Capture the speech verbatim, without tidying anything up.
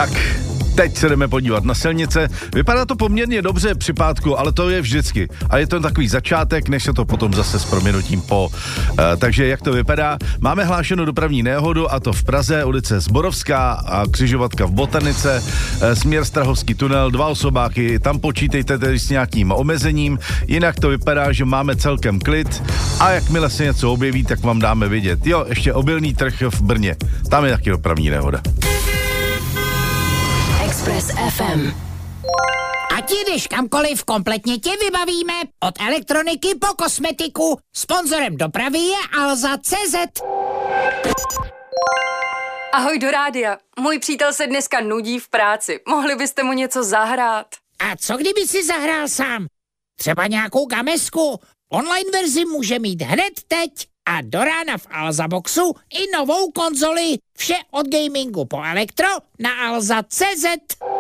Tak, teď se jdeme podívat na silnice. Vypadá to poměrně dobře při pátku, ale to je vždycky. A je to takový začátek, než se to potom zase s proměnutím po. Uh, takže jak to vypadá? Máme hlášenou dopravní nehodu, a to v Praze, ulice Zborovská a křižovatka v Botanice, uh, směr Strahovský tunel, dva osobáky, tam počítejte tedy s nějakým omezením. Jinak to vypadá, že máme celkem klid a jakmile se něco objeví, tak vám dáme vidět. Jo, ještě obilný trh v Brně. Tam je taky dopravní nehoda. Express F M. Ať jdeš kamkoliv, kompletně tě vybavíme. Od elektroniky po kosmetiku. Sponzorem dopravy je Alza tečka cé zet. Ahoj do rádia. Můj přítel se dneska nudí v práci. Mohli byste mu něco zahrát? A co kdyby si zahrál sám? Třeba nějakou gamesku. Online verzi může mít hned teď. A do rána v Alza Boxu i novou konzoli. Vše od gamingu po elektro na alza tečka cé zet.